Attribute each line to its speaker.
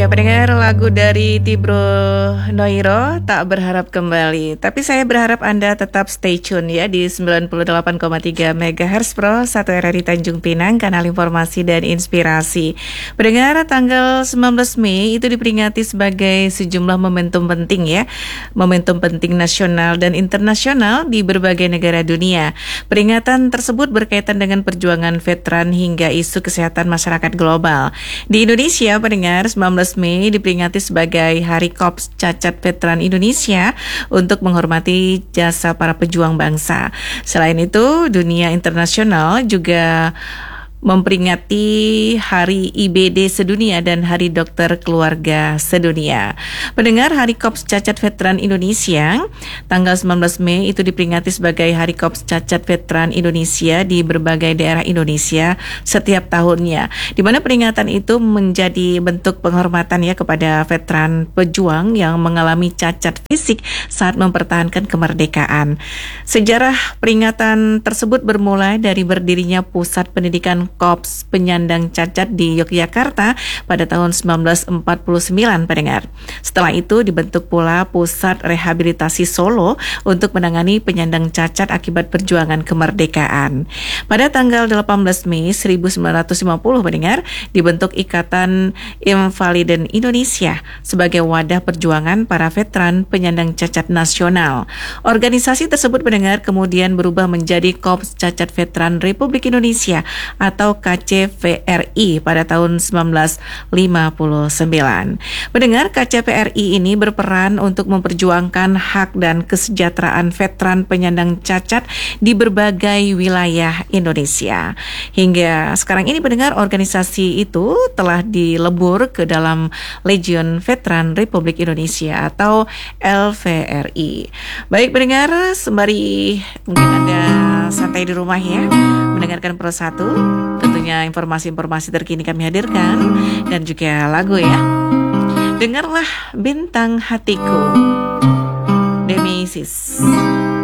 Speaker 1: Ya, pendengar lagu dari Tibro Noiro, Tak Berharap Kembali. Tapi saya berharap Anda tetap stay tune ya di 98,3 MHz Pro 1 RRI Tanjung Pinang, kanal informasi dan inspirasi. Pendengar, tanggal 19 Mei itu diperingati sebagai sejumlah momentum penting ya. Momentum penting nasional dan internasional di berbagai negara dunia. Peringatan tersebut berkaitan dengan perjuangan veteran hingga isu kesehatan masyarakat global. Di Indonesia, pendengar, 19 Mei diperingati sebagai Hari Korps Cacat Veteran Indonesia untuk menghormati jasa para pejuang bangsa. Selain itu, dunia internasional juga memperingati Hari IBD Sedunia dan Hari Dokter Keluarga Sedunia. Pendengar, Hari Korps Cacat Veteran Indonesia tanggal 19 Mei itu diperingati sebagai Hari Korps Cacat Veteran Indonesia di berbagai daerah Indonesia setiap tahunnya, di mana peringatan itu menjadi bentuk penghormatan ya kepada veteran pejuang yang mengalami cacat fisik saat mempertahankan kemerdekaan. Sejarah peringatan tersebut bermulai dari berdirinya Pusat Pendidikan Korps Penyandang Cacat di Yogyakarta pada tahun 1949, pendengar. Setelah itu dibentuk pula Pusat Rehabilitasi Solo untuk menangani penyandang cacat akibat perjuangan kemerdekaan. Pada tanggal 18 Mei 1950, pendengar, dibentuk Ikatan Invaliden Indonesia sebagai wadah perjuangan para veteran penyandang cacat nasional. Organisasi tersebut, pendengar, kemudian berubah menjadi Korps Cacat Veteran Republik Indonesia atau KCVRI pada tahun 1959. Mendengar, KCVRI ini berperan untuk memperjuangkan hak dan kesejahteraan veteran penyandang cacat di berbagai wilayah Indonesia. Hingga sekarang ini, pendengar, organisasi itu telah dilebur ke dalam Legion Veteran Republik Indonesia atau LVRI. Baik, pendengar, sembari mungkin Anda santai di rumah ya, mendengarkan persatu, tentunya informasi-informasi terkini kami hadirkan dan juga lagu ya. Dengarlah Bintang Hatiku, Demesis.